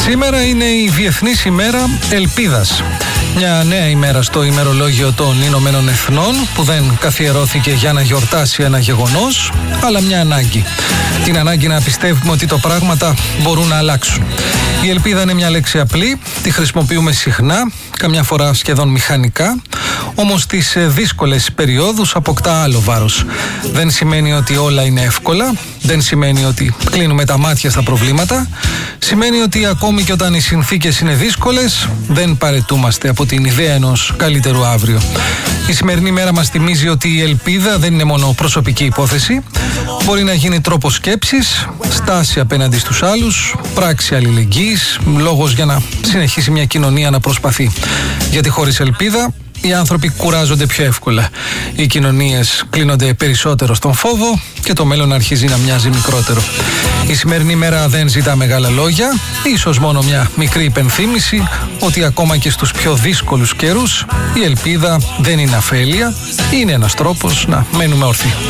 Σήμερα είναι η Διεθνής ημέρα Ελπίδας. Μια νέα ημέρα στο ημερολόγιο των Ηνωμένων Εθνών που δεν καθιερώθηκε για να γιορτάσει ένα γεγονός, αλλά μια ανάγκη. Την ανάγκη να πιστεύουμε ότι τα πράγματα μπορούν να αλλάξουν. Η ελπίδα είναι μια λέξη απλή, τη χρησιμοποιούμε συχνά, καμιά φορά σχεδόν μηχανικά, όμως στις δύσκολες περιόδους αποκτά άλλο βάρος. Δεν σημαίνει ότι όλα είναι εύκολα, δεν σημαίνει ότι κλείνουμε τα μάτια στα προβλήματα, σημαίνει ότι ακόμη και όταν οι συνθήκες είναι δύσκολες, δεν παραιτούμαστε από την ιδέα ενός καλύτερου αύριο. Η σημερινή μέρα μας θυμίζει ότι η ελπίδα δεν είναι μόνο προσωπική υπόθεση, μπορεί να γίνει τρόπος σκέψης, στάση απέναντι στους άλλους, πράξη αλληλεγγύης, λόγος για να συνεχίσει μια κοινωνία να προσπαθεί. Γιατί χωρίς ελπίδα οι άνθρωποι κουράζονται πιο εύκολα. Οι κοινωνίες κλείνονται περισσότερο στον φόβο και το μέλλον αρχίζει να μοιάζει μικρότερο. Η σημερινή μέρα δεν ζητά μεγάλα λόγια, ίσως μόνο μια μικρή υπενθύμηση ότι ακόμα και στους πιο δύσκολους καιρούς η ελπίδα δεν είναι αφέλεια, είναι ένας τρόπος να μένουμε όρθιοι.